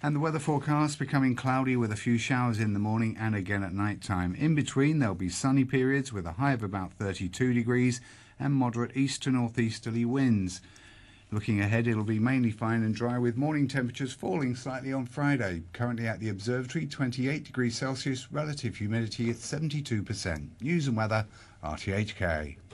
And the weather forecast becoming cloudy with a few showers in the morning and again at night time. In between, there'll be sunny periods with a high of about 32 degrees and moderate east to northeasterly winds. Looking ahead, it'll be mainly fine and dry with morning temperatures falling slightly on Friday. Currently at the observatory, 28 degrees Celsius, relative humidity at 72%. News and weather, RTHK.